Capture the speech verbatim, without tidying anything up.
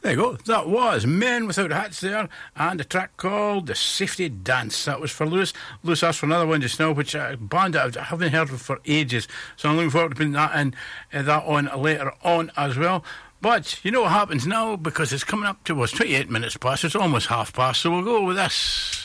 There you go. That was Men Without Hats there, and a track called The Safety Dance. That was for Lewis. Lewis asked for another one just now, which a band that I haven't heard of for ages. So I'm looking forward to putting that in, uh, that on later on as well. But you know what happens now, because it's coming up to, well, it's twenty-eight minutes past, it's almost half past, so we'll go with this.